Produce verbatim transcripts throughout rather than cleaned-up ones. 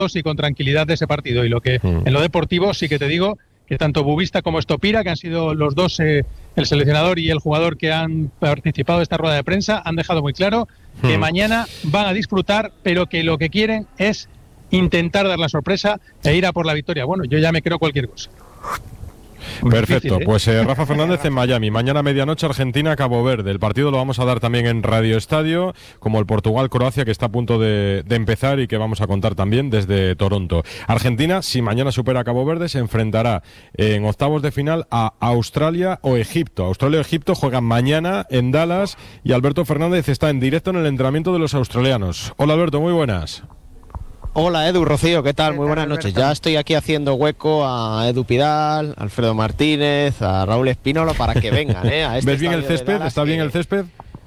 y con tranquilidad de ese partido. Y lo que mm. en lo deportivo sí que te digo que tanto Bubista como Estopira, que han sido los dos, eh, el seleccionador y el jugador que han participado de esta rueda de prensa, han dejado muy claro que mm. mañana van a disfrutar, pero que lo que quieren es intentar dar la sorpresa e ir a por la victoria. Bueno, yo ya me creo cualquier cosa. Perfecto, difícil, ¿eh? Pues eh, Rafa Fernández en Miami, mañana medianoche Argentina, Cabo Verde. El partido lo vamos a dar también en Radio Estadio, como el Portugal-Croacia, que está a punto de, de empezar y que vamos a contar también desde Toronto. Argentina, si mañana supera a Cabo Verde, se enfrentará en octavos de final a Australia o Egipto. Australia o Egipto juegan mañana en Dallas y Alberto Fernández está en directo en el entrenamiento de los australianos. Hola Alberto, muy buenas. Hola Edu, Rocío, ¿qué tal? Muy buenas noches. Ya estoy aquí haciendo hueco a Edu Pidal, a Alfredo Martínez, a Raúl Espínolo para que vengan, ¿eh? A este ¿Ves bien el césped? ¿Está bien el césped?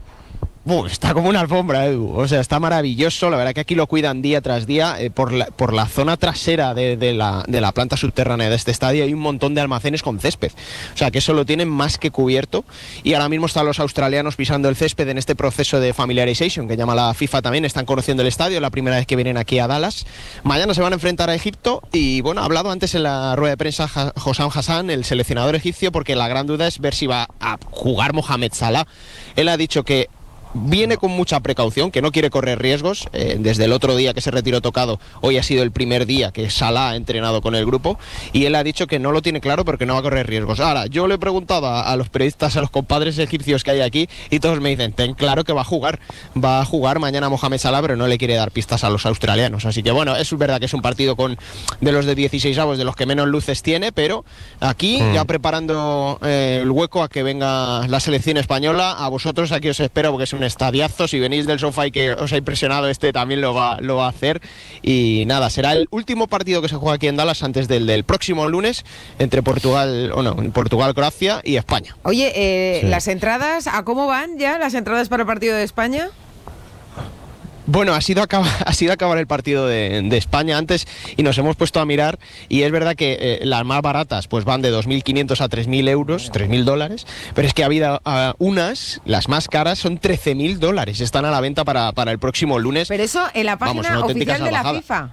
Uh, está como una alfombra, Edu. O sea, está maravilloso. La verdad que aquí lo cuidan día tras día. Eh, por, la, por la zona trasera de, de, la, de la planta subterránea de este estadio hay un montón de almacenes con césped. O sea, que eso lo tienen más que cubierto. Y ahora mismo están los australianos pisando el césped en este proceso de familiarization que llama la FIFA también. Están conociendo el estadio, la primera vez que vienen aquí a Dallas. Mañana se van a enfrentar a Egipto. Y bueno, ha hablado antes en la rueda de prensa Hossam Hassan, el seleccionador egipcio, porque la gran duda es ver si va a jugar Mohamed Salah. Él ha dicho que viene con mucha precaución, que no quiere correr riesgos. Eh, desde el otro día que se retiró tocado, hoy ha sido el primer día que Salah ha entrenado con el grupo y él ha dicho que no lo tiene claro porque no va a correr riesgos. Ahora, yo le he preguntado a, a los periodistas, a los compadres egipcios que hay aquí y todos me dicen, ten claro que va a jugar, va a jugar mañana Mohamed Salah, pero no le quiere dar pistas a los australianos. Así que bueno, es verdad que es un partido con de los de dieciséis avos, de los que menos luces tiene, pero aquí mm. ya preparando eh, el hueco a que venga la selección española. A vosotros aquí os espero porque es un estadiazo. Si venís del sofá y que os ha impresionado, este también lo va, lo va a hacer. Y nada, será el último partido que se juega aquí en Dallas antes del, del próximo lunes entre Portugal, o no, Portugal, Croacia y España. Oye, eh, sí. ¿las entradas a cómo van ya? ¿Las entradas para el partido de España? Bueno, ha sido, acabar, ha sido acabar el partido de, de España antes y nos hemos puesto a mirar y es verdad que eh, las más baratas pues van de dos mil quinientos a tres mil euros, tres mil dólares, pero es que ha habido uh, unas, las más caras son trece mil dólares, están a la venta para, para el próximo lunes. Pero eso en la página Vamos, oficial de la FIFA.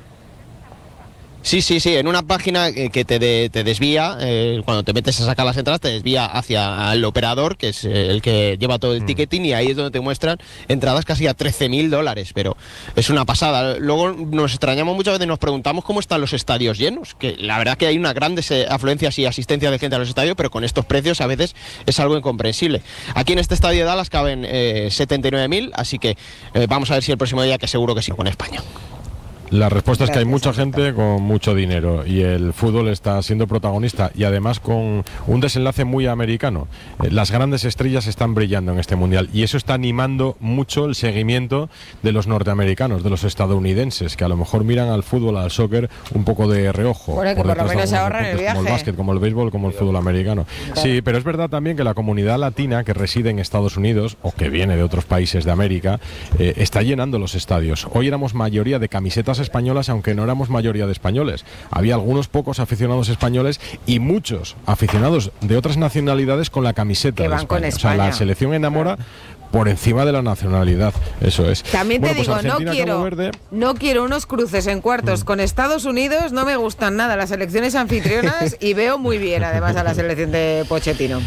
Sí, sí, sí, en una página que te, de, te desvía, eh, cuando te metes a sacar las entradas, te desvía hacia el operador, que es el que lleva todo el mm. ticketing, y ahí es donde te muestran entradas casi a trece mil dólares, pero es una pasada. Luego nos extrañamos muchas veces, nos preguntamos cómo están los estadios llenos, que la verdad que hay una gran afluencia y asistencia de gente a los estadios, pero con estos precios a veces es algo incomprensible. Aquí en este estadio de Dallas caben eh, setenta y nueve mil, así que eh, vamos a ver si el próximo día, que seguro que sí, con España. La respuesta es que hay mucha gente con mucho dinero y el fútbol está siendo protagonista y además con un desenlace muy americano. Las grandes estrellas están brillando en este mundial y eso está animando mucho el seguimiento de los norteamericanos, de los estadounidenses, que a lo mejor miran al fútbol, al soccer un poco de reojo. Bueno, que por, por lo menos se ahorran el viaje. Como el básquet, como el béisbol, como el fútbol americano. Claro. Sí, pero es verdad también que la comunidad latina que reside en Estados Unidos o que viene de otros países de América eh, está llenando los estadios. Hoy éramos mayoría de camisetas españolas, aunque no éramos mayoría de españoles. Había algunos pocos aficionados españoles y muchos aficionados de otras nacionalidades con la camiseta que de van España. con España. O sea, la selección enamora por encima de la nacionalidad, eso es. También bueno, te pues digo, no quiero, Verde... no quiero unos cruces en cuartos mm. con Estados Unidos, no me gustan nada las selecciones anfitrionas y veo muy bien además a la selección de Pochettino.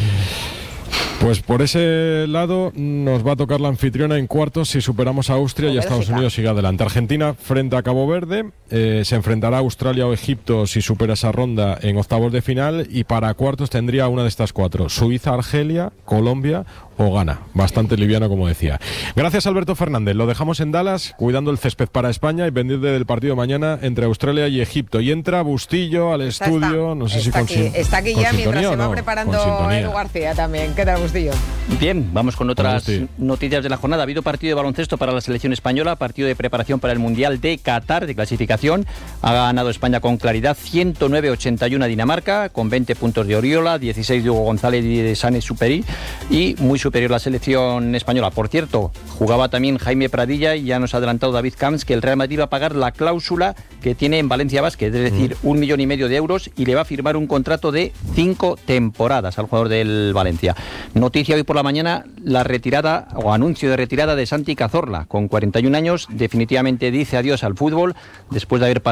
Pues por ese lado nos va a tocar la anfitriona en cuartos si superamos a Austria y Estados Unidos sigue adelante. Argentina frente a Cabo Verde, eh, se enfrentará a Australia o Egipto si supera esa ronda en octavos de final y para cuartos tendría una de estas cuatro: Suiza, Argelia, Colombia o Ghana. Bastante liviano, como decía. Gracias, Alberto Fernández. Lo dejamos en Dallas cuidando el césped para España y pendiente del partido mañana entre Australia y Egipto. Y entra Bustillo al está, estudio, está, no sé está si con aquí, Está aquí ya mientras se va no, preparando Edu García también. ¿Qué tal, Bustillo? Bien, vamos con otras noticias de la jornada. Ha habido partido de baloncesto para la selección española, partido de preparación para el Mundial de Qatar, de clasificación. Ha ganado España con claridad, ciento nueve a ochenta y uno a Dinamarca, con veinte puntos de Oriola, dieciséis de Hugo González y de Sané Superi, y muy superior la selección española. Por cierto, jugaba también Jaime Pradilla y ya nos ha adelantado David Camps que el Real Madrid va a pagar la cláusula que tiene en Valencia Basket, es decir, mm. un millón y medio de euros, y le va a firmar un contrato de cinco temporadas al jugador del Valencia. Noticia hoy por la mañana, la retirada o anuncio de retirada de Santi Cazorla, con cuarenta y un años, definitivamente dice adiós al fútbol después de haber pasado